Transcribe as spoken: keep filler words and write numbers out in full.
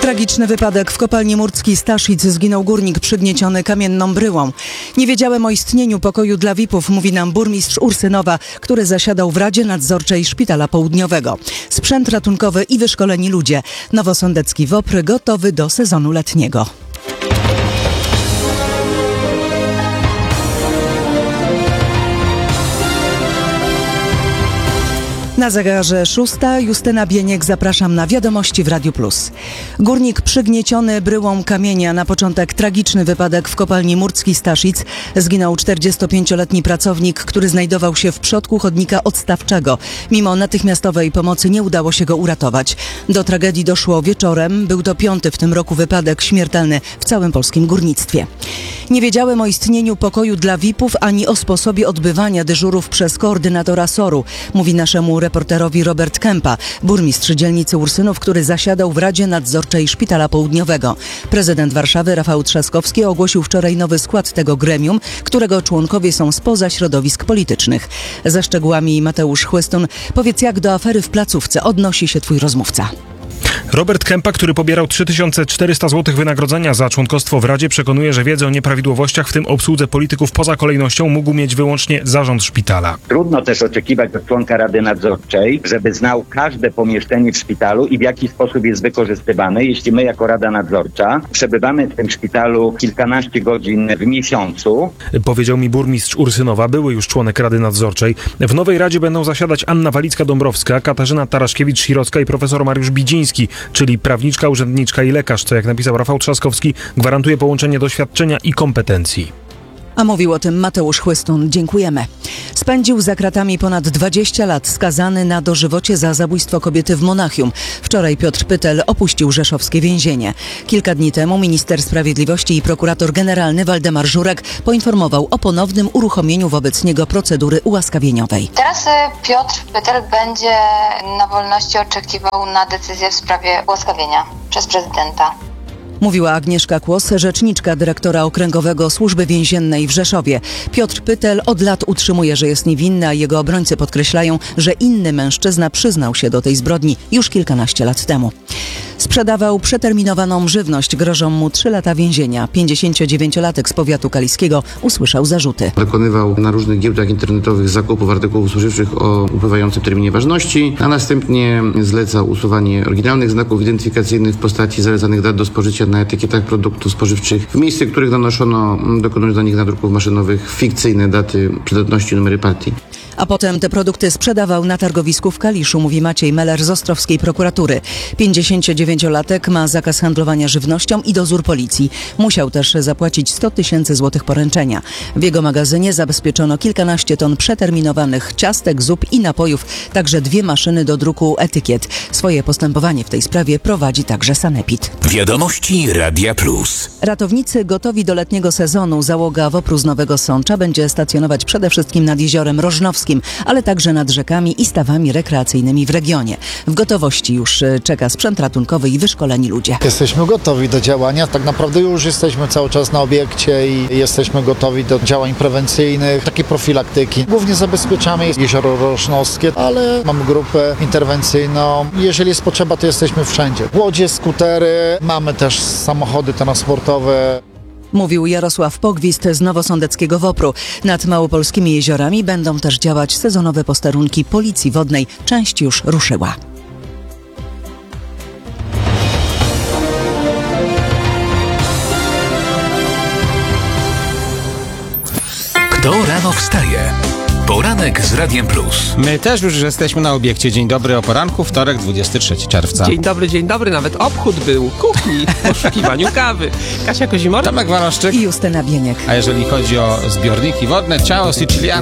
Tragiczny wypadek w kopalni Murcki Staszic. Zginął górnik przygnieciony kamienną bryłą. Nie wiedziałem o istnieniu pokoju dla V I P-ów, mówi nam burmistrz Ursynowa, który zasiadał w Radzie Nadzorczej Szpitala Południowego. Sprzęt ratunkowy i wyszkoleni ludzie. Nowosądecki WOPR gotowy do sezonu letniego. Na zegarze szósta, Justyna Bieniek, zapraszam na wiadomości w Radiu Plus. Górnik przygnieciony bryłą kamienia. Na początek tragiczny wypadek w kopalni Murcki Staszic. Zginął czterdziestopięcioletni pracownik, który znajdował się w przodku chodnika odstawczego. Mimo natychmiastowej pomocy nie udało się go uratować. Do tragedii doszło wieczorem. Był to piąty w tym roku wypadek śmiertelny w całym polskim górnictwie. Nie wiedziałem o istnieniu pokoju dla V I P-ów ani o sposobie odbywania dyżurów przez koordynatora soru, mówi naszemu reporterowi Robert Kępa, burmistrz dzielnicy Ursynów, który zasiadał w Radzie Nadzorczej Szpitala Południowego. Prezydent Warszawy Rafał Trzaskowski ogłosił wczoraj nowy skład tego gremium, którego członkowie są spoza środowisk politycznych. Ze szczegółami Mateusz Chłystun. Powiedz, jak do afery w placówce odnosi się twój rozmówca? Robert Kępa, który pobierał trzy tysiące czterysta złotych wynagrodzenia za członkostwo w Radzie, przekonuje, że wiedzę o nieprawidłowościach, w tym obsłudze polityków poza kolejnością, mógł mieć wyłącznie zarząd szpitala. Trudno też oczekiwać od członka Rady Nadzorczej, żeby znał każde pomieszczenie w szpitalu i w jaki sposób jest wykorzystywane, jeśli my jako Rada Nadzorcza przebywamy w tym szpitalu kilkanaście godzin w miesiącu. Powiedział mi burmistrz Ursynowa, były już członek Rady Nadzorczej. W nowej Radzie będą zasiadać Anna Walicka-Dąbrowska, Katarzyna Taraszkiewicz-Sirocka i profesor Mariusz Bidziński, czyli prawniczka, urzędniczka i lekarz, co, jak napisał Rafał Trzaskowski, gwarantuje połączenie doświadczenia i kompetencji. A mówił o tym Mateusz Chłystun. Dziękujemy. Spędził za kratami ponad dwadzieścia lat, skazany na dożywocie za zabójstwo kobiety w Monachium. Wczoraj Piotr Pytel opuścił rzeszowskie więzienie. Kilka dni temu minister sprawiedliwości i prokurator generalny Waldemar Żurek poinformował o ponownym uruchomieniu wobec niego procedury ułaskawieniowej. Teraz Piotr Pytel będzie na wolności oczekiwał na decyzję w sprawie ułaskawienia przez prezydenta. Mówiła Agnieszka Kłos, rzeczniczka dyrektora Okręgowego Służby Więziennej w Rzeszowie. Piotr Pytel od lat utrzymuje, że jest niewinny, a jego obrońcy podkreślają, że inny mężczyzna przyznał się do tej zbrodni już kilkanaście lat temu. Sprzedawał przeterminowaną żywność. Grożą mu trzy lata więzienia. pięćdziesięciodziewięciolatek z powiatu kaliskiego usłyszał zarzuty. Dokonywał na różnych giełdach internetowych zakupów artykułów spożywczych o upływającym terminie ważności, a następnie zlecał usuwanie oryginalnych znaków identyfikacyjnych w postaci zalecanych dat do spożycia na etykietach produktów spożywczych, w miejsce których nanoszono, dokonując do nich nadruków maszynowych, fikcyjne daty przydatności, numery partii. A potem te produkty sprzedawał na targowisku w Kaliszu, mówi Maciej Meller z ostrowskiej prokuratury. pięćdziesięciodziewięciolatek ma zakaz handlowania żywnością i dozór policji. Musiał też zapłacić sto tysięcy złotych poręczenia. W jego magazynie zabezpieczono kilkanaście ton przeterminowanych ciastek, zup i napojów, także dwie maszyny do druku etykiet. Swoje postępowanie w tej sprawie prowadzi także Sanepid. Wiadomości Radia Plus. Ratownicy gotowi do letniego sezonu. Załoga WOPR-u z Nowego Sącza będzie stacjonować przede wszystkim nad jeziorem Rożnowskim, ale także nad rzekami i stawami rekreacyjnymi w regionie. W gotowości już czeka sprzęt ratunkowy i wyszkoleni ludzie. Jesteśmy gotowi do działania. Tak naprawdę już jesteśmy cały czas na obiekcie i jesteśmy gotowi do działań prewencyjnych, takiej profilaktyki. Głównie zabezpieczamy jezioro Rożnowskie, ale mamy grupę interwencyjną. Jeżeli jest potrzeba, to jesteśmy wszędzie. Łodzie, skutery, mamy też samochody transportowe. Mówił Jarosław Pogwist z nowosądeckiego WOPR-u. Nad małopolskimi jeziorami będą też działać sezonowe posterunki Policji Wodnej. Część już ruszyła. Kto rano wstaje? Poranek z Radiem Plus. My też już jesteśmy na obiekcie. Dzień dobry o poranku, wtorek, dwudziestego trzeciego czerwca. Dzień dobry, dzień dobry. Nawet obchód był kuchni w poszukiwaniu kawy. Kasia Kozimor, Tomek Wanoszczyk i Justyna Bieniek. A jeżeli chodzi o zbiorniki wodne, ciao Siciliano.